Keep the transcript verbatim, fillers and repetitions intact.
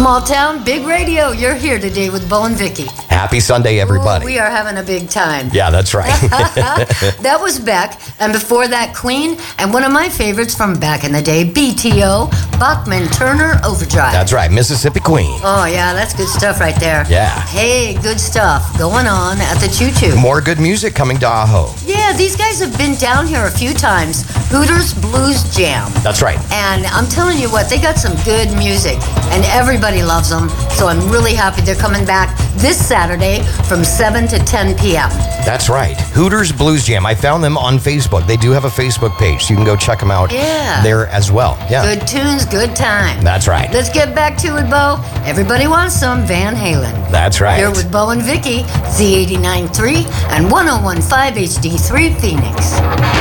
Small town, big radio. You're here today with Bo and Vicky. Happy Sunday, everybody. Ooh, we are having a big time. Yeah, that's right. That was Beck, and before that, Queen, and one of my favorites from back in the day, B T O, Bachman Turner Overdrive. That's right, Mississippi Queen. Oh, yeah, that's good stuff right there. Yeah. Hey, good stuff going on at the Choo Choo. More good music coming to Ajo. Yeah, these guys have been down here a few times. Hooters Blues Jam. That's right. And I'm telling you what, they got some good music, and everybody loves them. So I'm really happy they're coming back this Saturday from seven to ten p.m. That's right. Hooters Blues Jam. I found them on Facebook. They do have a Facebook page, so you can go check them out Yeah. there as well. Yeah. Good tunes, good time. That's right. Let's get back to it, Bo. Everybody wants some Van Halen. That's right. Here with Bo and Vicky, Z eighty-nine point three and one oh one point five H D three Phoenix.